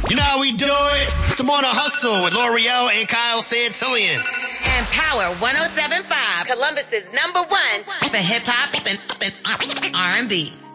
You know how we do it? It's the Morning Hustle with L'Oreal and Kyle Santillian. And Power 107.5, Columbus's #1 for hip hop and R&B.